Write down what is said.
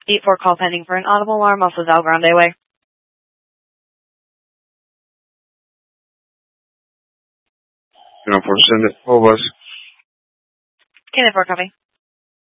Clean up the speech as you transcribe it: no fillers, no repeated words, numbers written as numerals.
8-4 call pending for an audible alarm off of Val Grande Way. 10-4, send it. Full bus. 10-4 copy.